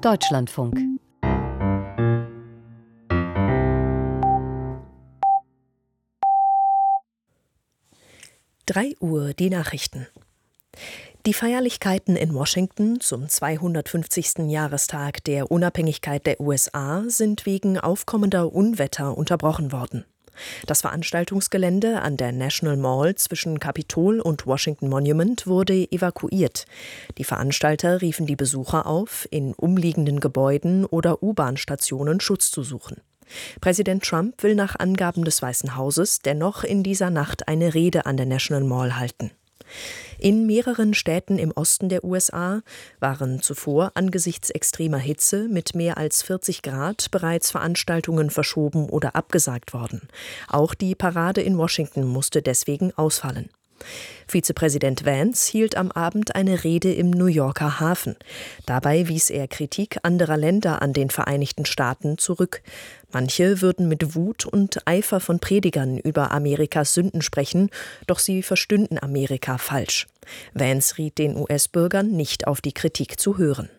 Deutschlandfunk. Drei Uhr die Nachrichten. Die Feierlichkeiten in Washington zum 250. Jahrestag der Unabhängigkeit der USA sind wegen aufkommender Unwetter unterbrochen worden. Das Veranstaltungsgelände an der National Mall zwischen Capitol und Washington Monument wurde evakuiert. Die Veranstalter riefen die Besucher auf, in umliegenden Gebäuden oder U-Bahn-Stationen Schutz zu suchen. Präsident Trump will nach Angaben des Weißen Hauses dennoch in dieser Nacht eine Rede an der National Mall halten. In mehreren Städten im Osten der USA waren zuvor angesichts extremer Hitze mit mehr als 40 Grad bereits Veranstaltungen verschoben oder abgesagt worden. Auch die Parade in Washington musste deswegen ausfallen. Vizepräsident Vance hielt am Abend eine Rede im New Yorker Hafen. Dabei wies er Kritik anderer Länder an den Vereinigten Staaten zurück. Manche würden mit Wut und Eifer von Predigern über Amerikas Sünden sprechen, doch sie verstünden Amerika falsch. Vance riet den US-Bürgern, nicht auf die Kritik zu hören.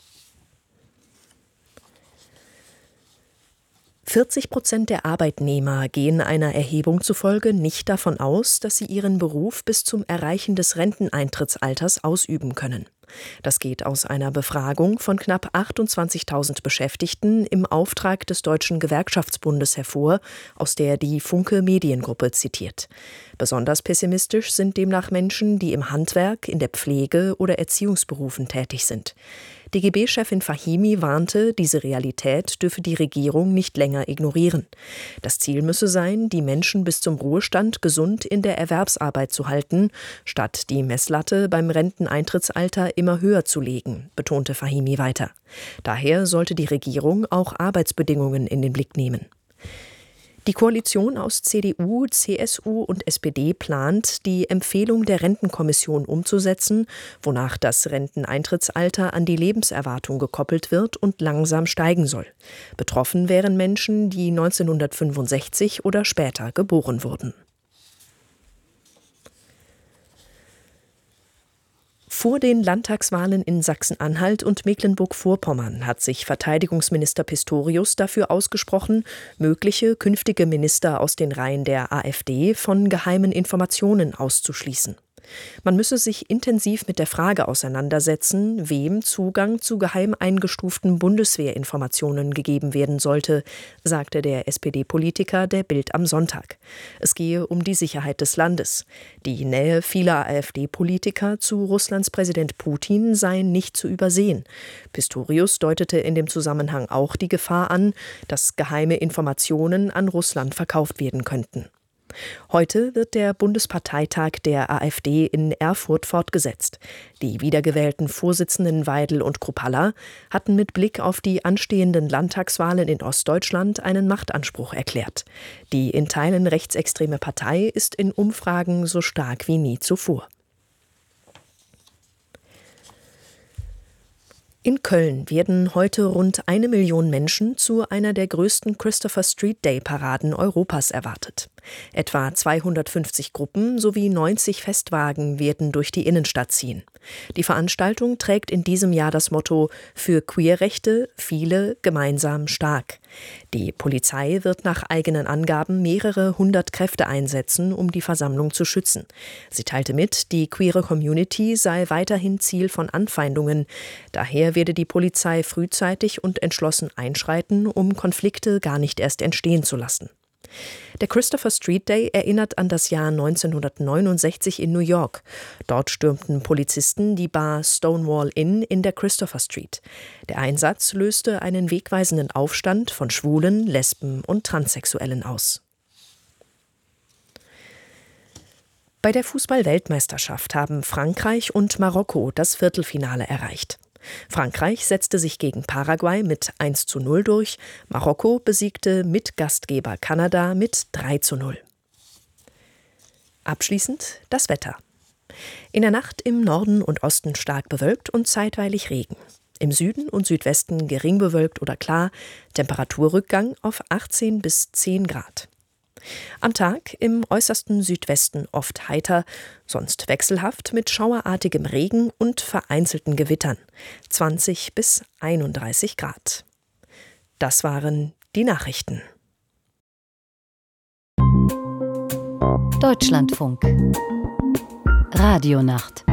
40% der Arbeitnehmer gehen einer Erhebung zufolge nicht davon aus, dass sie ihren Beruf bis zum Erreichen des Renteneintrittsalters ausüben können. Das geht aus einer Befragung von knapp 28.000 Beschäftigten im Auftrag des Deutschen Gewerkschaftsbundes hervor, aus der die Funke Mediengruppe zitiert. Besonders pessimistisch sind demnach Menschen, die im Handwerk, in der Pflege oder Erziehungsberufen tätig sind. DGB-Chefin Fahimi warnte, diese Realität dürfe die Regierung nicht länger ignorieren. Das Ziel müsse sein, die Menschen bis zum Ruhestand gesund in der Erwerbsarbeit zu halten, statt die Messlatte beim Renteneintrittsalter immer höher zu legen, betonte Fahimi weiter. Daher sollte die Regierung auch Arbeitsbedingungen in den Blick nehmen. Die Koalition aus CDU, CSU und SPD plant, die Empfehlung der Rentenkommission umzusetzen, wonach das Renteneintrittsalter an die Lebenserwartung gekoppelt wird und langsam steigen soll. Betroffen wären Menschen, die 1965 oder später geboren wurden. Vor den Landtagswahlen in Sachsen-Anhalt und Mecklenburg-Vorpommern hat sich Verteidigungsminister Pistorius dafür ausgesprochen, mögliche künftige Minister aus den Reihen der AfD von geheimen Informationen auszuschließen. Man müsse sich intensiv mit der Frage auseinandersetzen, wem Zugang zu geheim eingestuften Bundeswehrinformationen gegeben werden sollte, sagte der SPD-Politiker der Bild am Sonntag. Es gehe um die Sicherheit des Landes. Die Nähe vieler AfD-Politiker zu Russlands Präsident Putin sei nicht zu übersehen. Pistorius deutete in dem Zusammenhang auch die Gefahr an, dass geheime Informationen an Russland verkauft werden könnten. Heute wird der Bundesparteitag der AfD in Erfurt fortgesetzt. Die wiedergewählten Vorsitzenden Weidel und Kruppalla hatten mit Blick auf die anstehenden Landtagswahlen in Ostdeutschland einen Machtanspruch erklärt. Die in Teilen rechtsextreme Partei ist in Umfragen so stark wie nie zuvor. In Köln werden heute rund 1 Million Menschen zu einer der größten Christopher Street Day Paraden Europas erwartet. Etwa 250 Gruppen sowie 90 Festwagen werden durch die Innenstadt ziehen. Die Veranstaltung trägt in diesem Jahr das Motto „Für Queerrechte, viele, gemeinsam stark“. Die Polizei wird nach eigenen Angaben mehrere hundert Kräfte einsetzen, um die Versammlung zu schützen. Sie teilte mit, die queere Community sei weiterhin Ziel von Anfeindungen. Daher werde die Polizei frühzeitig und entschlossen einschreiten, um Konflikte gar nicht erst entstehen zu lassen. Der Christopher Street Day erinnert an das Jahr 1969 in New York. Dort stürmten Polizisten die Bar Stonewall Inn in der Christopher Street. Der Einsatz löste einen wegweisenden Aufstand von Schwulen, Lesben und Transsexuellen aus. Bei der Fußball-Weltmeisterschaft haben Frankreich und Marokko das Viertelfinale erreicht. Frankreich setzte sich gegen Paraguay mit 1:0 durch, Marokko besiegte Mitgastgeber Kanada mit 3:0. Abschließend das Wetter. In der Nacht im Norden und Osten stark bewölkt und zeitweilig Regen. Im Süden und Südwesten gering bewölkt oder klar, Temperaturrückgang auf 18 bis 10 Grad. Am Tag im äußersten Südwesten oft heiter, sonst wechselhaft mit schauerartigem Regen und vereinzelten Gewittern. 20 bis 31 Grad. Das waren die Nachrichten. Deutschlandfunk. Radionacht.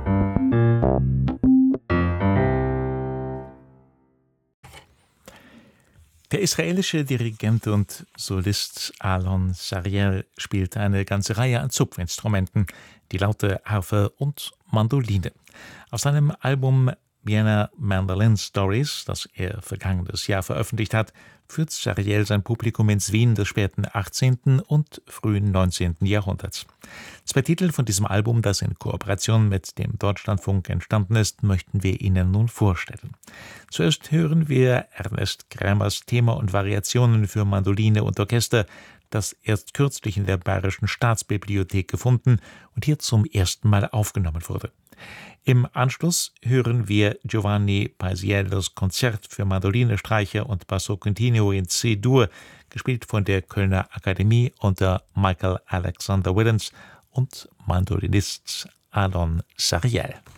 Der israelische Dirigent und Solist Alon Sariel spielt eine ganze Reihe an Zupfinstrumenten, die Laute, Harfe und Mandoline. Auf seinem Album Vienna Mandolin Stories, das er vergangenes Jahr veröffentlicht hat, führt Sariel sein Publikum ins Wien des späten 18. und frühen 19. Jahrhunderts. 2 Titel von diesem Album, das in Kooperation mit dem Deutschlandfunk entstanden ist, möchten wir Ihnen nun vorstellen. Zuerst hören wir Ernest Krämers Thema und Variationen für Mandoline und Orchester, das erst kürzlich in der Bayerischen Staatsbibliothek gefunden und hier zum ersten Mal aufgenommen wurde. Im Anschluss hören wir Giovanni Paisiellos Konzert für Mandoline, Streicher und Basso Continuo in C-Dur, gespielt von der Kölner Akademie unter Michael Alexander Willens und Mandolinist Alon Sariel.